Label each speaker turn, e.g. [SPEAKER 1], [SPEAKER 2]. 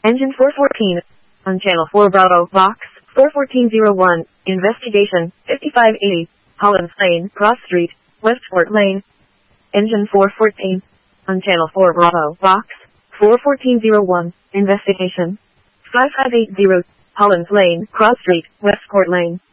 [SPEAKER 1] Engine 414. On Channel 4 Bravo, Box 41401. Investigation, 5580. Hollands Lane, Cross Street, Westport Lane. Engine 414. On Channel 4 Bravo, Box 41401. Investigation, 5580. Hollands Lane, Cross Street, Westport Lane.